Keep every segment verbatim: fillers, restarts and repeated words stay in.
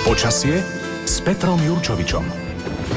Počasie s Petrom Jurčovičom.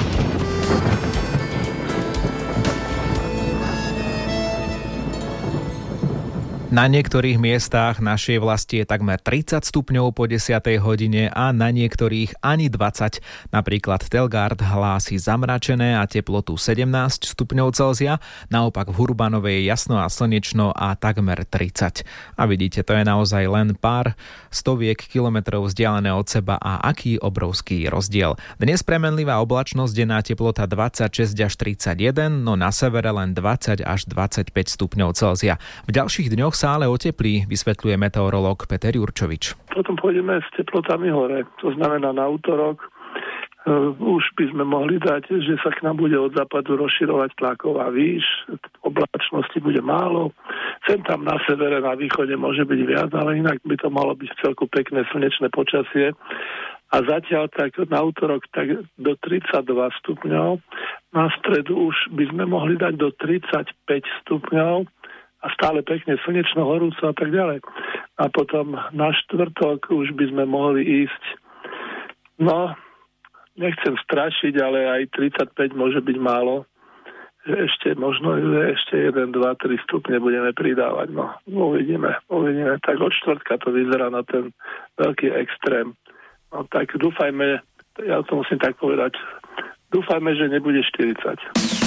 Na niektorých miestach našej vlasti je takmer tridsať stupňov po desiatej hodine a na niektorých ani dvadsať. Napríklad Telgard hlási zamračené a teplotu sedemnásť stupňov Celzia, naopak v Hurbanovej jasno a slnečno a takmer tridsať. A vidíte, to je naozaj len pár stoviek kilometrov vzdialené od seba a aký obrovský rozdiel. Dnes premenlivá oblačnosť, denná teplota dvadsaťšesť až tridsaťjeden, no na severe len dvadsať až dvadsaťpäť stupňov Celzia. V ďalších dňoch sa ale oteplí, vysvetľuje meteorológ Peter Jurčovič. Potom pôjdeme s teplotami hore. To znamená na útorok uh, už by sme mohli dať, že sa k nám bude od západu rozširovať tlaková výš, oblačnosti bude málo. Sem tam na severe, na východe môže byť viac, ale inak by to malo byť celku pekné slnečné počasie. A zatiaľ tak na útorok tak do tridsaťdva stupňov, na stredu už by sme mohli dať do tridsaťpäť stupňov, a stále pekne slnečno, horúco a tak ďalej. A potom na štvrtok už by sme mohli ísť, no, nechcem strašiť, ale aj tridsaťpäť môže byť málo. Ešte možno, že ešte jeden, dva, tri stupne budeme pridávať. No, uvidíme, uvidíme. Tak od štvrtka to vyzerá na ten veľký extrém. No tak dúfajme, ja to musím tak povedať, dúfajme, že nebude štyridsať.